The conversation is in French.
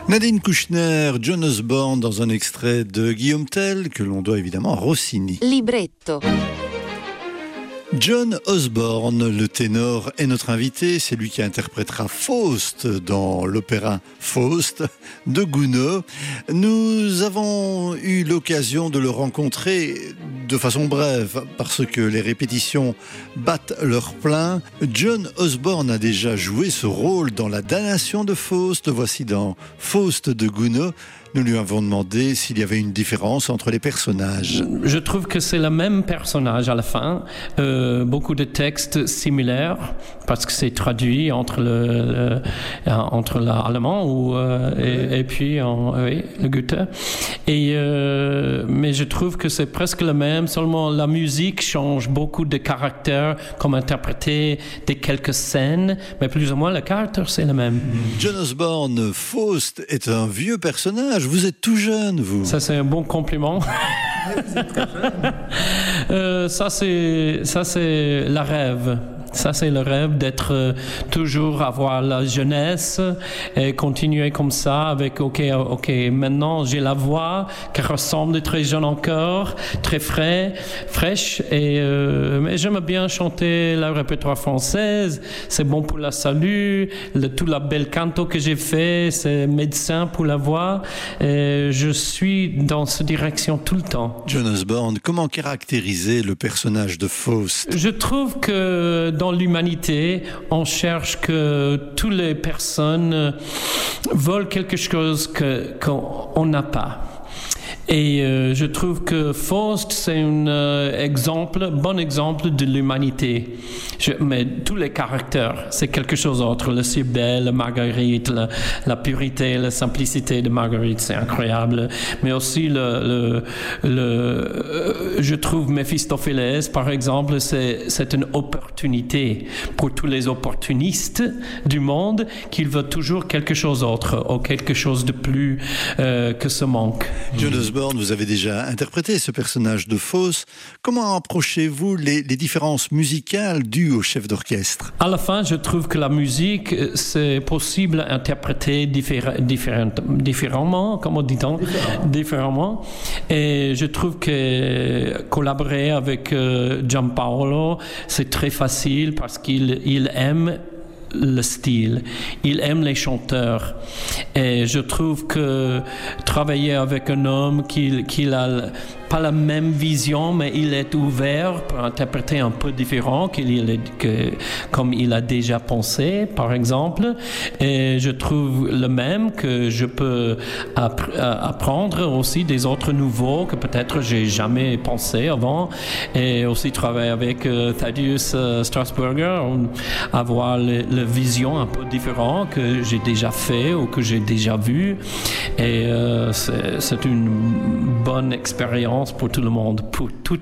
Nadine Kouchner, John Osborne dans un extrait de Guillaume Tell que l'on doit évidemment à Rossini. Libretto. John Osborne, le ténor, est notre invité. C'est lui qui interprétera Faust dans l'opéra Faust de Gounod. Nous avons eu l'occasion de le rencontrer de façon brève parce que les répétitions battent leur plein. John Osborne a déjà joué ce rôle dans la damnation de Faust. Voici dans Faust de Gounod. Nous lui avons demandé s'il y avait une différence entre les personnages. Je trouve que c'est le même personnage à la fin. Beaucoup de textes similaires parce que c'est traduit entre l'allemand et puis le Goethe. Mais je trouve que c'est presque le même. Seulement la musique change beaucoup de caractères comme interprété des quelques scènes, mais plus ou moins le caractère c'est le même. John Osborne, Faust est un vieux personnage. Vous êtes tout jeune, vous. Ça, c'est un bon compliment. Ça, c'est la rêve. Ça, c'est le rêve d'être toujours avoir la jeunesse et continuer comme ça avec OK, maintenant j'ai la voix qui ressemble de très jeune encore, très fraîche mais j'aime bien chanter le répertoire française, c'est bon pour la salut, tout la bel canto que j'ai fait, c'est médecin pour la voix et je suis dans cette direction tout le temps. John Osborne, comment caractériser le personnage de Faust? Je trouve que dans l'humanité, on cherche que toutes les personnes veulent quelque chose qu'on n'a pas. Et je trouve que Faust, c'est un bon exemple de l'humanité. Mais tous les caractères, c'est quelque chose d'autre. Le Cybèle, la Marguerite, la pureté, la simplicité de Marguerite, c'est incroyable. Mais aussi, je trouve Méphistophélès, par exemple, c'est une opportunité pour tous les opportunistes du monde qu'ils veulent toujours quelque chose d'autre ou quelque chose de plus que ce manque. John Osborne, vous avez déjà interprété ce personnage de Faust. Comment approchez-vous les différences musicales dues au chef d'orchestre? À la fin, je trouve que la musique, c'est possible à interpréter différemment, comment dit-on? Différemment. Et je trouve que collaborer avec Giampaolo, c'est très facile parce qu'il aime le style, il aime les chanteurs et je trouve que travailler avec un homme qui a pas la même vision mais il est ouvert pour interpréter un peu différent comme il a déjà pensé par exemple et je trouve le même que je peux apprendre aussi des autres nouveaux que peut-être j'ai jamais pensé avant et aussi travailler avec Thaddeus Strasburger avoir la vision un peu différente que j'ai déjà fait ou que j'ai déjà vu et c'est une bonne expérience pour tout le monde, pour toute